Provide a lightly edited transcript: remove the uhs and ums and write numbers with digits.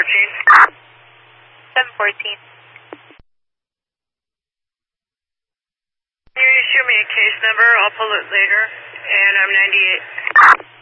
714. Can you shoot me a case number? I'll pull it later. And I'm 98.